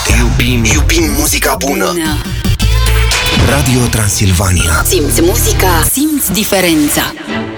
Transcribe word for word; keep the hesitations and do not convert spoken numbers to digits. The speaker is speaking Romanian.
dreptate. Iubim, iubim muzica bună. bună. Radio Transilvania. Simți muzica, simți diferența.